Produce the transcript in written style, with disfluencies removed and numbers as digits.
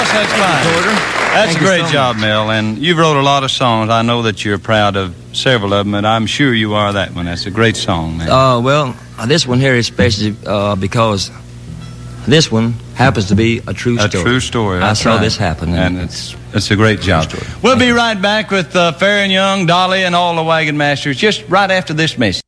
That's fine. That's a great job, Mel, and you've wrote a lot of songs. I know that you're proud of several of them, and I'm sure you are that one. That's a great song, man. Well, this one here is especially because this one happens to be a true story. A true story. I saw this happen. And it's a great job. We'll be right back with Fair and Young, Dolly, and all the Wagon Masters just right after this message.